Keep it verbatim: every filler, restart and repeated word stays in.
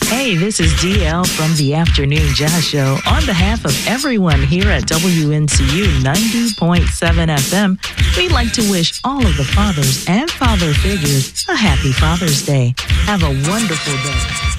Hey, this is D L from the Afternoon Jazz Show. On behalf of everyone here at W N C U ninety point seven F M, we'd like to wish all of the fathers and father figures a happy Father's Day. Have a wonderful day.